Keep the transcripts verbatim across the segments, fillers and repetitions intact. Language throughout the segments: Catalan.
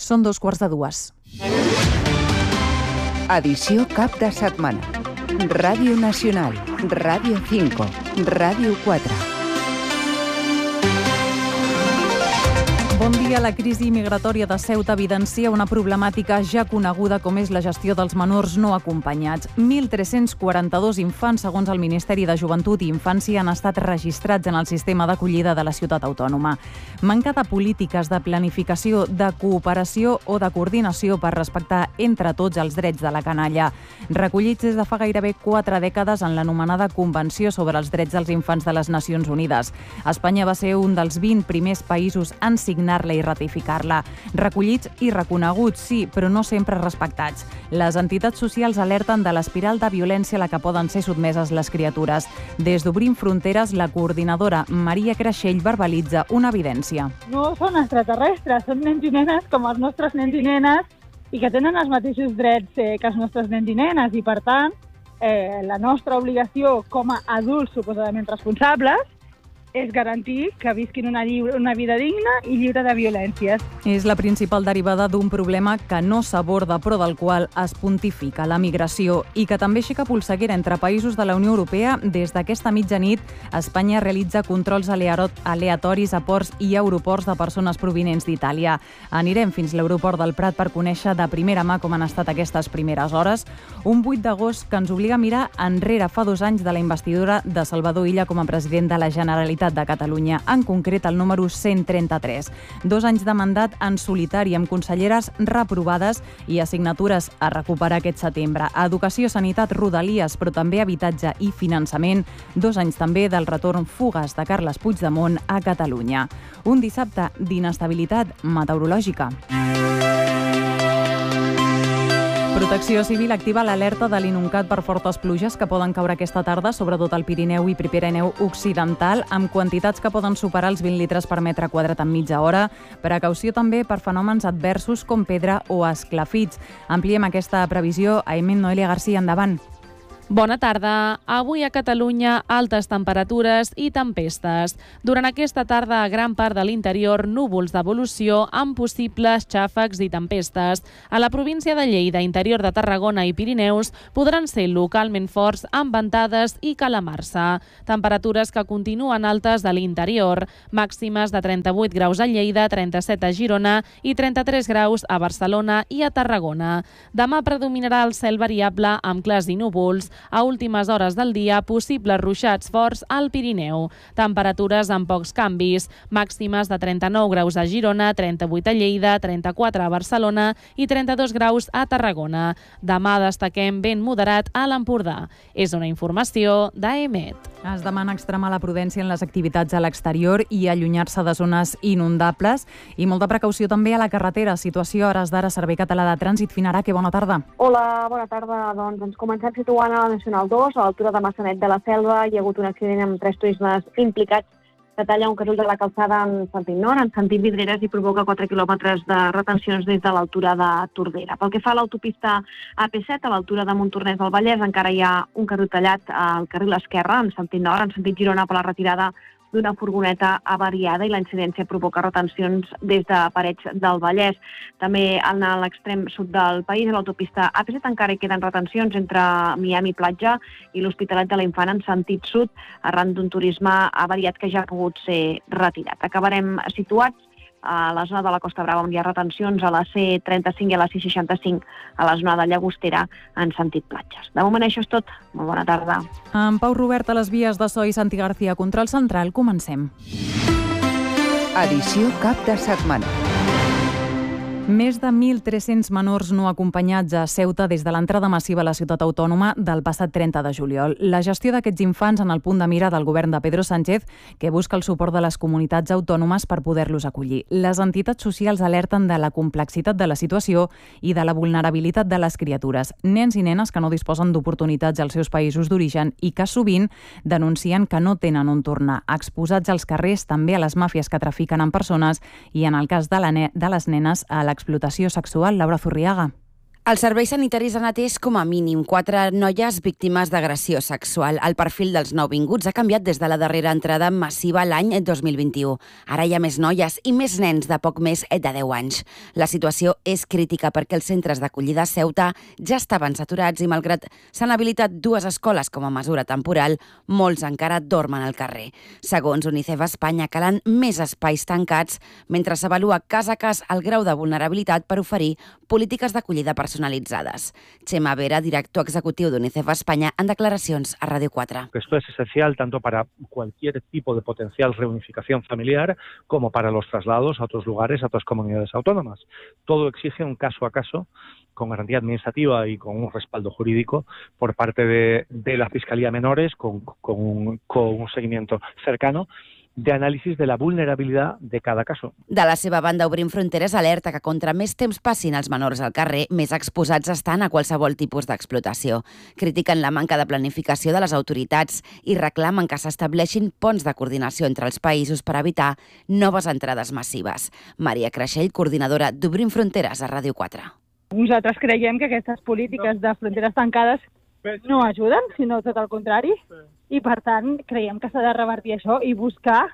Són dos quarts de dues. Edició cap de setmana. Ràdio Nacional, Ràdio cinco, Ràdio quatre. Bon dia. La crisi migratòria de Ceuta evidencia una problemàtica ja coneguda com és la gestió dels menors no acompanyats. mil tres-cents quaranta-dos infants, segons el Ministeri de Joventut i Infància, han estat registrats en el sistema d'acollida de la ciutat autònoma. Manca de polítiques de planificació, de cooperació o de coordinació per respectar entre tots els drets de la canalla. Recollits des de fa gairebé quatre dècades en l'anomenada Convenció sobre els Drets dels Infants de les Nacions Unides. Espanya va ser un dels vint primers països en signar-la i ratificar-la. Recollits i reconeguts, sí, però no sempre respectats. Les entitats socials alerten de l'espiral de violència a la que poden ser sotmeses les criatures. Des d'Obrim Fronteres, la coordinadora Maria Creixell verbalitza una evidència. No són extraterrestres, són nens i nenes com els nostres nens i nenes i que tenen els mateixos drets eh, que els nostres nens i nenes i, per tant, eh, la nostra obligació com a adults suposadament responsables és garantir que visquin una, lliure, una vida digna i lliure de violències. És la principal derivada d'un problema que no s'aborda però del qual es pontifica, la migració, i que també aixeca polseguera entre països de la Unió Europea. Des d'aquesta mitjanit, Espanya realitza controls aleatoris a ports i aeroports de persones provinents d'Itàlia. Anirem fins a l'aeroport del Prat per conèixer de primera mà com han estat aquestes primeres hores. Un vuit d'agost que ens obliga a mirar enrere fa dos anys de la investidura de Salvador Illa com a president de la Generalitat de Catalunya, en concret el número cent trenta-tres. Dos anys de mandat en solitari amb conselleres reprovades i assignatures a recuperar aquest setembre. Educació, sanitat, rodalies, però també habitatge i finançament. Dos anys també del retorn fugaç de Carles Puigdemont a Catalunya. Un dissabte d'inestabilitat meteorològica. Protecció Civil activa l'alerta de l'Inuncat per fortes pluges que poden caure aquesta tarda, sobretot al Pirineu i Prepirineu Occidental, amb quantitats que poden superar els vint litres per metre quadrat en mitja hora. Precaució també per fenòmens adversos com pedra o esclafits. Ampliem aquesta previsió. Aiment Noelia García, endavant. Bona tarda. Avui a Catalunya, altes temperatures i tempestes. Durant aquesta tarda, a gran part de l'interior, núvols d'evolució amb possibles xàfecs i tempestes. A la província de Lleida, interior de Tarragona i Pirineus, podran ser localment forts amb ventades i calamarsa. Temperatures que continuen altes de l'interior. Màximes de trenta-vuit graus a Lleida, trenta-set a Girona i trenta-tres graus a Barcelona i a Tarragona. Demà predominarà el cel variable amb clars i núvols. A últimes hores del dia, possibles ruixats forts al Pirineu. Temperatures amb pocs canvis. Màximes de trenta-nou graus a Girona, trenta-vuit a Lleida, trenta-quatre a Barcelona i trenta-dos graus a Tarragona. Demà destaquem vent moderat a l'Empordà. És una informació d'A E M E T. Es demana extremar la prudència en les activitats a l'exterior i allunyar-se de zones inundables. I molta precaució també a la carretera. Situació a hores d'ara, Servei Català de Trànsit. Finarà, que bona tarda. Hola, bona tarda. Doncs ens comencem situant a la Nacional dos, a l'altura de Massanet de la Selva. Hi ha hagut un accident amb tres turismes implicats que talla un carril de la calçada en sentit nord, en sentit Vidreres, i provoca quatre quilòmetres de retencions des de l'altura de Tordera. Pel que fa a l'autopista A P set, a l'altura de Montornès del Vallès, encara hi ha un carril tallat al carril esquerre, en sentit nord, en sentit Girona, per la retirada d'una furgoneta avariada, i la incidència provoca retencions des de Parets del Vallès. També a l'extrem sud del país, a l'autopista A P set, encara hi queden retencions entre Miami Platja i l'Hospitalet de la Infant en sentit sud, arran d'un turisme avariat que ja ha pogut ser retirat. Acabarem situats a la zona de la Costa Brava, on hi ha retencions a la C trenta-cinc i a la C seixanta-cinc, a la zona de Llagostera, en sentit platges. De moment això és tot. Molt bona tarda. En Pau Robert a les vies de So i Santi García, control central. Comencem. Edició cap de setmana. Més de mil tres-cents menors no acompanyats a Ceuta des de l'entrada massiva a la ciutat autònoma del passat trenta de juliol. La gestió d'aquests infants en el punt de mira del govern de Pedro Sánchez, que busca el suport de les comunitats autònomes per poder-los acollir. Les entitats socials alerten de la complexitat de la situació i de la vulnerabilitat de les criatures. Nens i nenes que no disposen d'oportunitats als seus països d'origen i que sovint denuncien que no tenen on tornar, exposats als carrers, també a les màfies que trafiquen amb persones i, en el cas de, la ne- de les nenes, a l'explotació sexual. Laura Zurriaga. Els serveis sanitaris han atès com a mínim quatre noies víctimes d'agressió sexual. El perfil dels nouvinguts ha canviat des de la darrera entrada massiva l'any dos mil vint-i-u. Ara hi ha més noies i més nens de poc més de deu anys. La situació és crítica perquè els centres d'acollida a Ceuta ja estaven saturats i, malgrat s'han habilitat dues escoles com a mesura temporal, molts encara dormen al carrer. Segons UNICEF Espanya, calen més espais tancats mentre s'avalua cas a cas el grau de vulnerabilitat per oferir polítiques d'acollida personalitzades. personalitzades. Chema Vera, director executivo de UNICEF España, en declaraciones a Radio cuatro. Esto es esencial tanto para cualquier tipo de potencial reunificación familiar como para los traslados a otros lugares, a otras comunidades autónomas. Todo exige un caso a caso con garantía administrativa y con un respaldo jurídico por parte de, de la Fiscalía Menores, con, con, un, con un seguimiento cercano de anàlisi de la vulnerabilitat de cada cas. De la seva banda, Obrim Fronteres alerta que contra més temps passin els menors al carrer, més exposats estan a qualsevol tipus d'explotació. Critiquen la manca de planificació de les autoritats i reclamen que s'estableixin ponts de coordinació entre els països per evitar noves entrades massives. Maria Creixell, coordinadora d'Obrim Fronteres a Ràdio quatre. Nosaltres creiem que aquestes polítiques de fronteres tancades no ajuden, sinó tot el contrari, i per tant creiem que s'ha de revertir això i buscar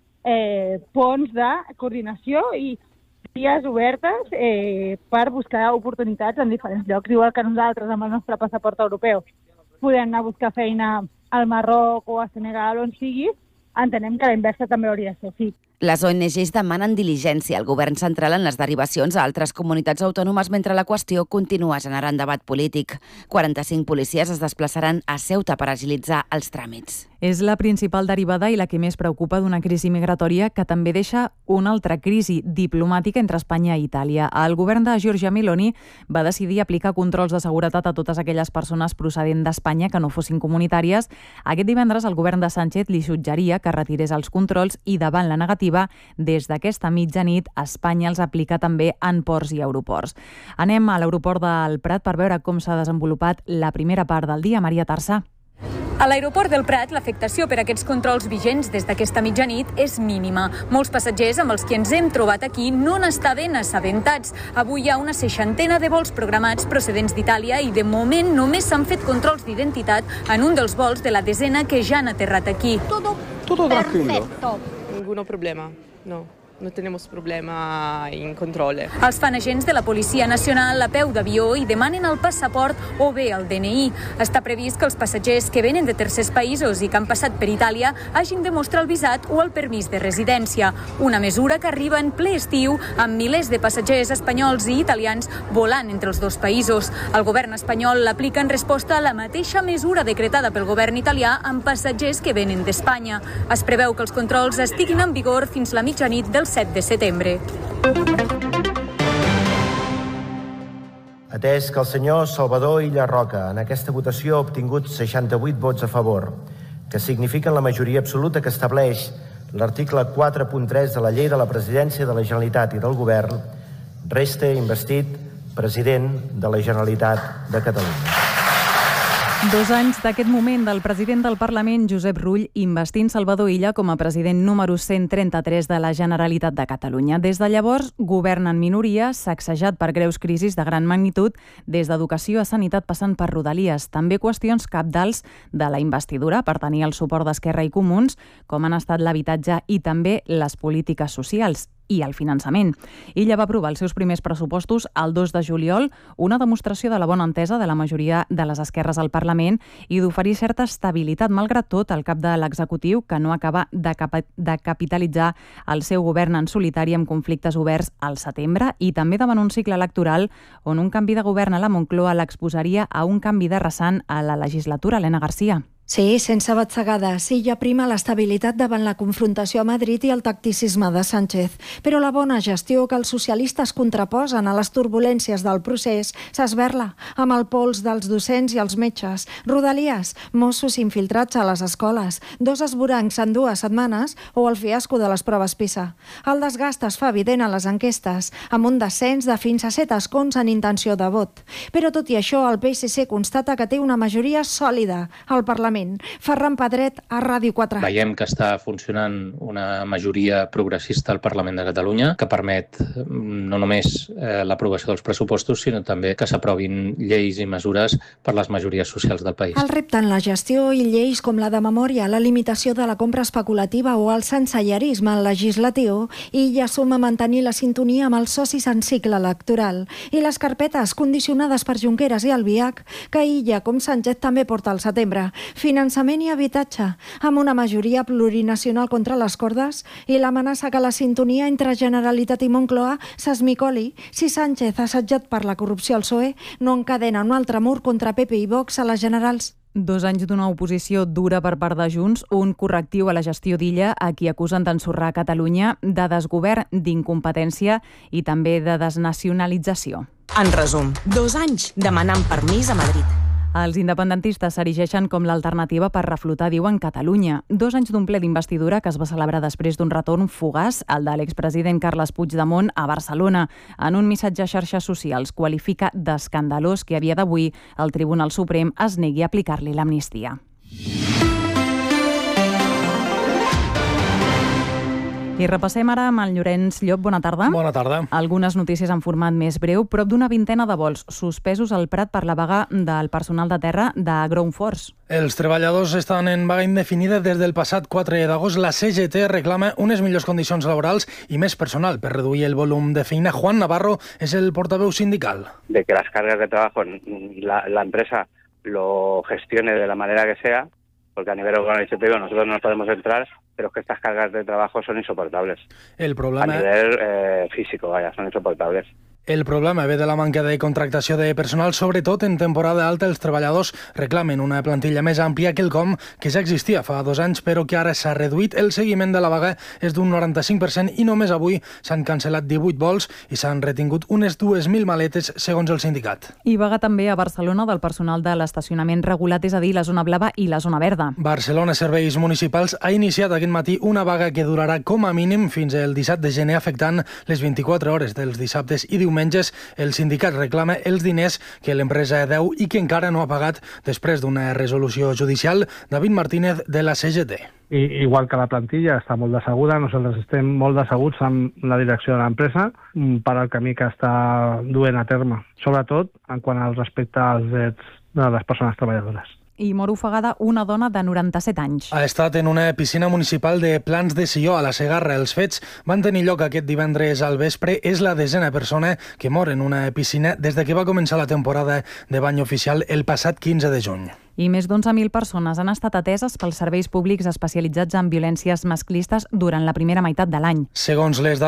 eh, ponts de coordinació i vies obertes eh, per buscar oportunitats en diferents llocs, igual que nosaltres amb el nostre passaport europeu podem anar a buscar feina al Marroc o a Senegal o on sigui, entenem que la inversa també hauria de ser així. Les O N Ges demanen diligència al govern central en les derivacions a altres comunitats autònomes mentre la qüestió continua generant debat polític. quaranta-cinc policies es desplaçaran a Ceuta per agilitzar els tràmits. És la principal derivada i la que més preocupa d'una crisi migratòria que també deixa una altra crisi diplomàtica entre Espanya i Itàlia. El govern de Giorgia Meloni va decidir aplicar controls de seguretat a totes aquelles persones procedent d'Espanya que no fossin comunitàries. Aquest divendres el govern de Sánchez li suggeria que retirés els controls i, davant la negativa, des d'aquesta mitjanit, Espanya els aplica també en ports i aeroports. Anem a l'aeroport del Prat per veure com s'ha desenvolupat la primera part del dia. Maria Tarsa. A l'aeroport del Prat, l'afectació per aquests controls vigents des d'aquesta mitjanit és mínima. Molts passatgers amb els que ens hem trobat aquí no n'estaven assabentats. Avui hi ha una seixantena de vols programats procedents d'Itàlia i, de moment, només s'han fet controls d'identitat en un dels vols de la desena que ja han aterrat aquí. Todo, todo perfecto. Ningún problema, no. No tenemos problema en control. Els fan agents de la Policia Nacional a peu d'avió i demanen el passaport o bé el D N I. Està previst que els passatgers que venen de tercers països i que han passat per Itàlia hagin de mostrar el visat o el permís de residència. Una mesura que arriba en ple estiu amb milers de passatgers espanyols i italians volant entre els dos països. El govern espanyol l'aplica en resposta a la mateixa mesura decretada pel govern italià amb passatgers que venen d'Espanya. Es preveu que els controls estiguin en vigor fins la mitjanit del set de setembre. Atès que el senyor Salvador Illa Roca en aquesta votació ha obtingut seixanta-vuit vots a favor, que signifiquen la majoria absoluta que estableix l'article quatre punt tres de la Llei de la Presidència de la Generalitat i del Govern, resta investit president de la Generalitat de Catalunya. Dos anys d'aquest moment del president del Parlament, Josep Rull, investint Salvador Illa com a president número cent trenta-tres de la Generalitat de Catalunya. Des de llavors, govern en minoria, sacsejat per greus crisis de gran magnitud, des d'educació a sanitat passant per Rodalies. També qüestions cabdals de la investidura per tenir el suport d'Esquerra i Comuns, com han estat l'habitatge i també les polítiques socials i el finançament. Illa va aprovar els seus primers pressupostos el dos de juliol, una demostració de la bona entesa de la majoria de les esquerres al Parlament i d'oferir certa estabilitat, malgrat tot, al cap de l'executiu, que no acaba de, cap de capitalitzar el seu govern en solitari amb conflictes oberts al setembre i també davant un cicle electoral on un canvi de govern a la Moncloa l'exposaria a un canvi de rasant a la legislatura. Elena Garcia. Sí, sense batzegades. Sí, ja prima l'estabilitat davant la confrontació a Madrid i el tacticisme de Sánchez. Però la bona gestió que els socialistes contraposen a les turbulències del procés s'esberla amb el pols dels docents i els metges. Rodalies, Mossos infiltrats a les escoles, dos esvorancs en dues setmanes o el fiasco de les proves PISA. El desgast es fa evident a les enquestes, amb un descens de fins a set escons en intenció de vot. Però tot i això, el P S C constata que té una majoria sòlida al Parlament Parlament. Ferran Pedret, a Ràdio quatre. Veiem que està funcionant una majoria progressista al Parlament de Catalunya que permet no només eh, l'aprovació dels pressupostos, sinó també que s'aprovin lleis i mesures per les majories socials del país. El repte en la gestió i lleis com la de memòria, la limitació de la compra especulativa o el sensellarisme legislatiu i ja suma mantenir la sintonia amb els socis en cicle electoral. I les carpetes condicionades per Junqueras i Albiach, que Illa, com Sánchez, també porta al setembre. Finançament i habitatge, amb una majoria plurinacional contra les cordes i l'amenaça que la sintonia entre Generalitat i Moncloa s'esmicoli si Sánchez, assetjat per la corrupció al P S O E, no encadena un altre mur contra P P i Vox a les generals. Dos anys d'una oposició dura per part de Junts, un correctiu a la gestió d'Illa, a qui acusen d'ensorrar Catalunya, de desgovern, d'incompetència i també de desnacionalització. En resum, dos anys demanant permís a Madrid. Els independentistes s'erigeixen com l'alternativa per reflotar, diuen, Catalunya. Dos anys d'un ple d'investidura que es va celebrar després d'un retorn fugaç, el de l'expresident Carles Puigdemont a Barcelona. En un missatge a xarxes socials qualifica d'escandalós que a dia d'avui el Tribunal Suprem es negui a aplicar-li l'amnistia. I repassem ara amb el Llorenç Llop. Bona tarda. Bona tarda. Algunes notícies en format més breu. Prop d'una vintena de vols suspesos al Prat per la vaga del personal de terra de Ground Force. Els treballadors estan en vaga indefinida des del passat quatre d'agost. La C G T reclama unes millors condicions laborals i més personal per reduir el volum de feina. Juan Navarro és el portaveu sindical. De que las cargas de trabajo la, la empresa lo gestione de la manera que sea, porque a nivel organizativo nosotros no nos podemos entrar, pero es que estas cargas de trabajo son insoportables. El problema... A nivel eh, físico, vaya, son insoportables. El problema ve de la manca de contractació de personal, sobretot en temporada alta. Els treballadors reclamen una plantilla més àmplia que el com que ja existia fa dos anys, però que ara s'ha reduït. El seguiment de la vaga és d'un noranta-cinc per cent i només avui s'han cancel·lat divuit vols i s'han retingut unes dues mil maletes, segons el sindicat. I vaga també a Barcelona del personal de l'estacionament regulat, és a dir, la zona blava i la zona verda. Barcelona Serveis Municipals ha iniciat aquest matí una vaga que durarà com a mínim fins el disset de gener, afectant les vint-i-quatre hores dels dissabtes i diumenges. El sindicat reclama els diners que l'empresa deu i que encara no ha pagat després d'una resolució judicial. David Martínez, de la C G T. I, igual que la plantilla està molt decebuda, nosaltres estem molt decebuts amb la direcció de l'empresa per al camí que està duent a terme, sobretot en quant al respecte als drets de les persones treballadores. I mor ofegada una dona de noranta-set anys. Ha estat en una piscina municipal de Plans de Sió, a la Segarra. Els fets van tenir lloc aquest divendres al vespre. És la desena persona que mor en una piscina des de que va començar la temporada de bany oficial el passat quinze de juny. I més d'onze mil persones han estat ateses pels serveis públics especialitzats en violències masclistes durant la primera meitat de l'any. Segons les dades